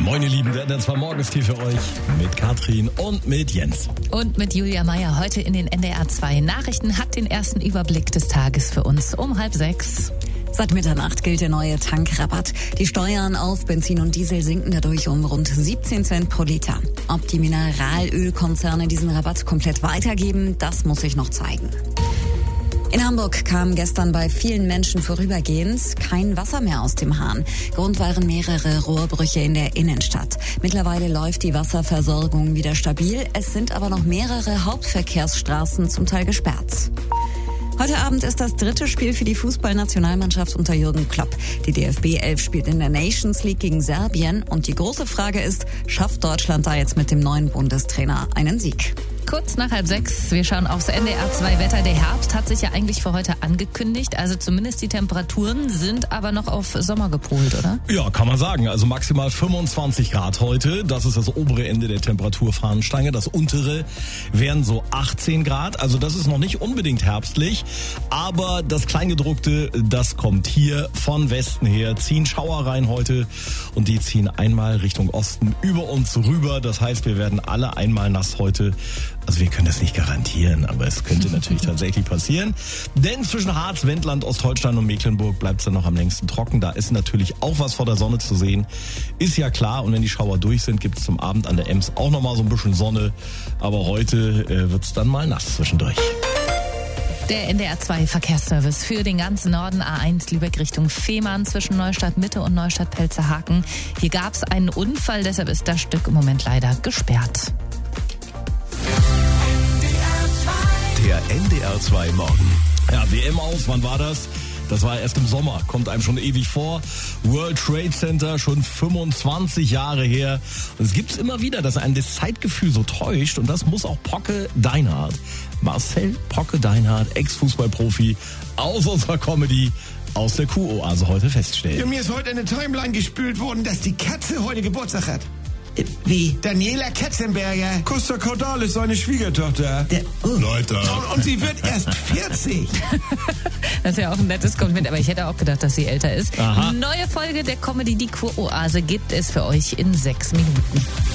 Moin ihr Lieben, der NDR2 Morgens hier für euch mit Katrin und mit Jens. Und mit Julia Meyer heute in den NDR2 Nachrichten hat den ersten Überblick des Tages für uns um 5:30. Seit Mitternacht gilt der neue Tankrabatt. Die Steuern auf Benzin und Diesel sinken dadurch um rund 17 Cent pro Liter. Ob die Mineralölkonzerne diesen Rabatt komplett weitergeben, das muss sich noch zeigen. In Hamburg kam gestern bei vielen Menschen vorübergehend kein Wasser mehr aus dem Hahn. Grund waren mehrere Rohrbrüche in der Innenstadt. Mittlerweile läuft die Wasserversorgung wieder stabil. Es sind aber noch mehrere Hauptverkehrsstraßen zum Teil gesperrt. Heute Abend ist das dritte Spiel für die Fußballnationalmannschaft unter Jürgen Klopp. Die DFB 11 spielt in der Nations League gegen Serbien. Und die große Frage ist, schafft Deutschland da jetzt mit dem neuen Bundestrainer einen Sieg? Kurz nach 5:30, wir schauen aufs NDR2 Wetter. Der Herbst hat sich ja eigentlich für heute angekündigt. Also zumindest die Temperaturen sind aber noch auf Sommer gepolt, oder? Ja, kann man sagen. Also maximal 25 Grad heute. Das ist das obere Ende der Temperaturfahnenstange. Das untere wären so 18 Grad. Also das ist noch nicht unbedingt herbstlich. Aber das Kleingedruckte, das kommt hier von Westen her. Ziehen Schauer rein heute. Und die ziehen einmal Richtung Osten über uns rüber. Das heißt, wir werden alle einmal nass heute. Also wir können das nicht garantieren, aber es könnte natürlich tatsächlich passieren. Denn zwischen Harz, Wendland, Ostholstein und Mecklenburg bleibt es dann noch am längsten trocken. Da ist natürlich auch was vor der Sonne zu sehen. Ist ja klar. Und wenn die Schauer durch sind, gibt es zum Abend an der Ems auch nochmal so ein bisschen Sonne. Aber heute wird es dann mal nass zwischendurch. Der NDR2 Verkehrsservice für den ganzen Norden, A1 Lübeck Richtung Fehmarn zwischen Neustadt Mitte und Neustadt Pelzerhaken. Hier gab es einen Unfall, deshalb ist das Stück im Moment leider gesperrt. Der NDR2 Morgen. Ja, WM aus, wann war das? Das war erst im Sommer, kommt einem schon ewig vor. World Trade Center, schon 25 Jahre her. Und es gibt's immer wieder, dass einen das Zeitgefühl so täuscht. Und das muss auch Pocke Deinhardt, Marcel Pocke Deinhardt, Ex-Fußballprofi aus unserer Comedy, aus der Kuh-Oase heute feststellen. Ja, mir ist heute eine Timeline gespült worden, dass die Katze heute Geburtstag hat. Wie? Daniela Katzenberger. Costa Cordalis, seine Schwiegertochter. Leute. Und sie wird erst 40. Das ist ja auch ein nettes Kompliment, aber ich hätte auch gedacht, dass sie älter ist. Aha. Neue Folge der Comedy Die Kuh-Oase gibt es für euch in 6 Minuten.